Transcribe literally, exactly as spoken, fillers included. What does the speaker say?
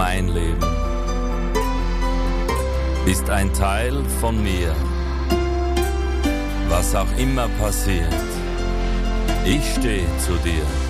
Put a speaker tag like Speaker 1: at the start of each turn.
Speaker 1: mein Leben, bist ein Teil von mir. Was auch immer passiert, ich stehe zu dir.